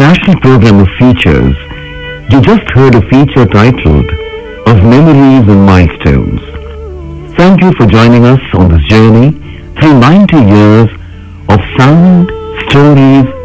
national program of features, you just heard a feature titled Of Memories and Milestones. Thank you for joining us on this journey through 90 years of sound, stories